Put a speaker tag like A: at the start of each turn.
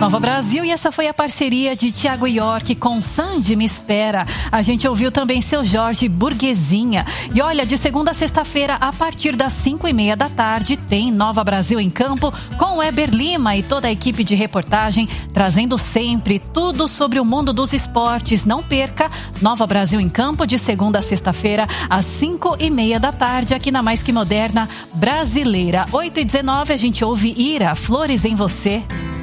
A: Nova Brasil, e essa foi a parceria de Thiago York com Sandy Me Espera. A gente ouviu também Seu Jorge, Burguesinha. E olha, de segunda a sexta-feira, a partir das 5:30 da tarde, tem Nova Brasil em Campo com Weber Lima e toda a equipe de reportagem, trazendo sempre tudo sobre o mundo dos esportes. Não perca Nova Brasil em Campo, de segunda a sexta-feira, às 5:30 da tarde, aqui na Mais Que Moderna Brasileira. 8:19, a gente ouve Ira, Flores em Você.